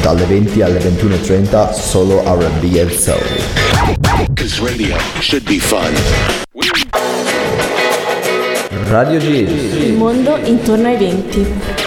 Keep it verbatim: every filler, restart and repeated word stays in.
dalle venti alle ventuno e trenta, solo R and B and Soul. Cause radio should be fun. Radio Giz. Il mondo intorno ai venti.